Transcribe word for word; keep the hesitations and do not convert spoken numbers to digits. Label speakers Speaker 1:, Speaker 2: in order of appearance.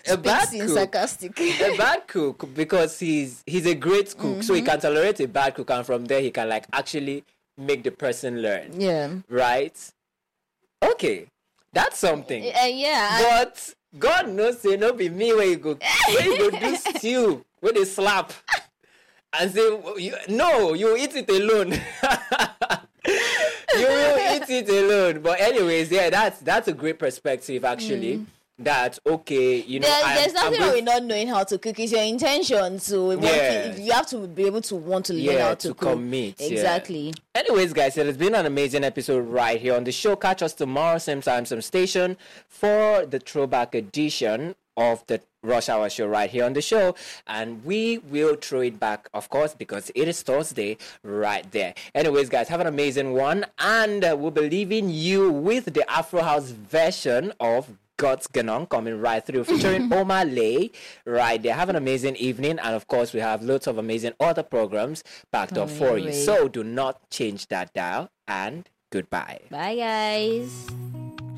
Speaker 1: a bad cook,
Speaker 2: sarcastic.
Speaker 1: a bad cook because he's he's a great cook, mm-hmm. so he can tolerate a bad cook, and from there he can like actually make the person learn.
Speaker 2: Yeah.
Speaker 1: Right. Okay, that's something.
Speaker 2: Uh, yeah.
Speaker 1: But God knows, say no be me where you go, where you go do stew, where they slap, and say you, no, you eat it alone. You will eat it alone. But anyways, yeah, that's that's a great perspective actually. Mm. That okay, you know,
Speaker 2: there, there's I'm, nothing I'm wrong with not knowing how to cook. It's your intention to. Yeah. To, you have to be able to want to learn
Speaker 1: yeah,
Speaker 2: how to,
Speaker 1: to
Speaker 2: cook.
Speaker 1: commit.
Speaker 2: Exactly.
Speaker 1: Yeah. Anyways, guys, it has been an amazing episode right here on the show. Catch us tomorrow, same time, same station, for the throwback edition of the Rush Hour show right here on the show, and we will throw it back, of course, because it is Thursday right there. Anyways, guys, have an amazing one, and uh, we'll be leaving you with the Afro House version of God's Ganon coming right through, featuring Omar Lay right there. Have an amazing evening, and of course, we have loads of amazing other programs packed up for you. So do not change that dial, and goodbye.
Speaker 2: Bye, guys.